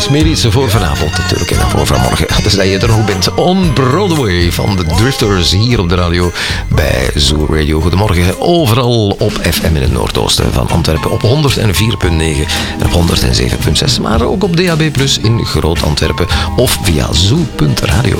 is meer iets voor vanavond natuurlijk en voor vanmorgen. Dus dat je er nog bent. On Broadway van de Drifters hier op de radio bij Zoo Radio. Goedemorgen. Overal op FM in het noordoosten van Antwerpen op 104.9 en op 107.6. Maar ook op DAB+ in Groot Antwerpen of via zoo.radio.